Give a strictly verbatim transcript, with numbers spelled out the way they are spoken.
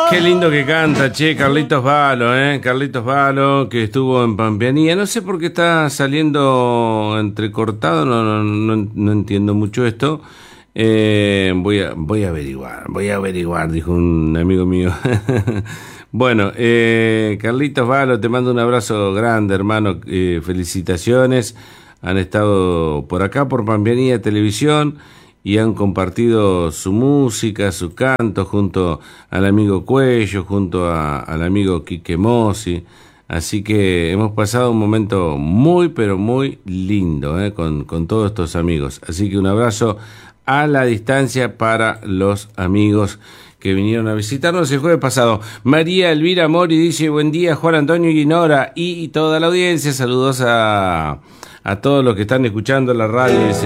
Qué lindo que canta, che, Carlitos Valo, eh, Carlitos Valo, que estuvo en Pampeanía. No sé por qué está saliendo entrecortado, no, no, no, no entiendo mucho esto. Eh, voy a, voy a averiguar, voy a averiguar, dijo un amigo mío. Bueno, eh, Carlitos Valo, te mando un abrazo grande, hermano, eh, felicitaciones. Han estado por acá, por Pampeanía Televisión, y han compartido su música, su canto, junto al amigo Cuello, junto a, al amigo Quique Mossi. Así que hemos pasado un momento muy, pero muy lindo, eh, con, con todos estos amigos. Así que un abrazo a la distancia para los amigos que vinieron a visitarnos el jueves pasado. María Elvira Mori dice: buen día, Juan Antonio y Nora y toda la audiencia. Saludos a, a todos los que están escuchando la radio.